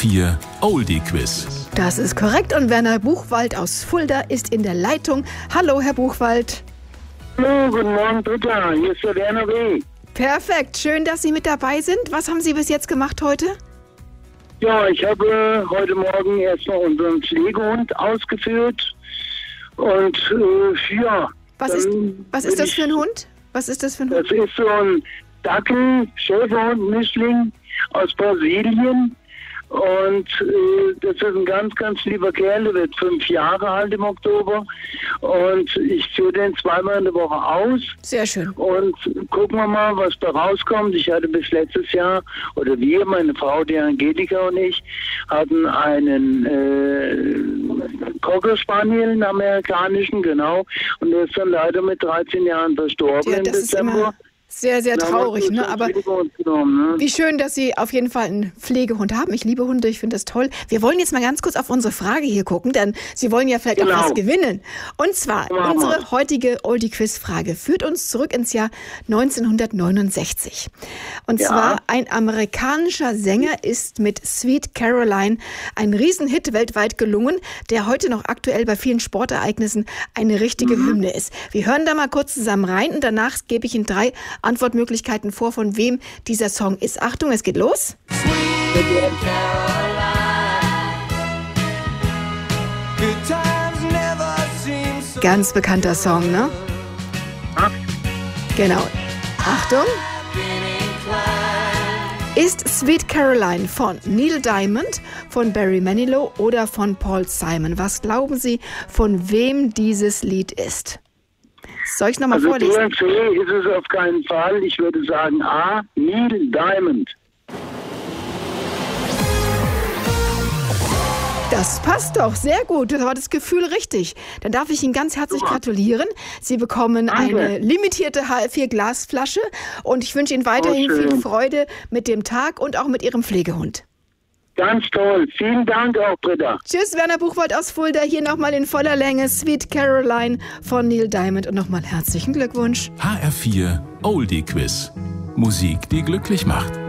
HR4 Oldie Quiz. Das ist korrekt und Werner Buchwald aus Fulda ist in der Leitung. Hallo, Herr Buchwald. Hallo, guten Morgen, Britta. Hier ist der Werner W. Perfekt, schön, dass Sie mit dabei sind. Was haben Sie bis jetzt gemacht heute? Ja, ich habe heute Morgen erstmal unseren Pflegehund ausgeführt und ja. Was ist das für ein Hund? Was ist das für ein Hund? Das ist so ein Dackel-Schäferhund-Mischling aus Brasilien. Und das ist ein ganz, ganz lieber Kerl, der wird 5 Jahre alt im Oktober. Und ich führe den 2-mal in der Woche aus. Sehr schön. Und gucken wir mal, was da rauskommt. Ich hatte bis letztes Jahr, oder wir, meine Frau, die Angelika und ich, hatten einen Cocker Spaniel, einen amerikanischen, genau. Und der ist dann leider mit 13 Jahren verstorben im Dezember. Sehr, sehr traurig, ne? Aber wie schön, dass Sie auf jeden Fall einen Pflegehund haben. Ich liebe Hunde, ich finde das toll. Wir wollen jetzt mal ganz kurz auf unsere Frage hier gucken, denn Sie wollen ja vielleicht auch was gewinnen. Und zwar, unsere heutige Oldie-Quiz-Frage führt uns zurück ins Jahr 1969. Und zwar, ein amerikanischer Sänger ist mit Sweet Caroline ein Riesenhit weltweit gelungen, der heute noch aktuell bei vielen Sportereignissen eine richtige Hymne ist. Wir hören da mal kurz zusammen rein und danach gebe ich Ihnen 3 Antwortmöglichkeiten vor, von wem dieser Song ist. Achtung, es geht los. Ganz bekannter Song, ne? Genau. Achtung. Ist Sweet Caroline von Neil Diamond, von Barry Manilow oder von Paul Simon? Was glauben Sie, von wem dieses Lied ist? Soll ich nochmal vorlesen? Also C ist es auf keinen Fall. Ich würde sagen A, Neil Diamond. Das passt doch, sehr gut. Das war das Gefühl richtig. Dann darf ich Ihnen ganz herzlich gratulieren. Sie bekommen eine limitierte HR4-Glasflasche und ich wünsche Ihnen weiterhin viel Freude mit dem Tag und auch mit Ihrem Pflegehund. Ganz toll. Vielen Dank auch, Britta. Tschüss, Werner Buchwald aus Fulda. Hier nochmal in voller Länge Sweet Caroline von Neil Diamond und nochmal herzlichen Glückwunsch. HR4 Oldie Quiz. Musik, die glücklich macht.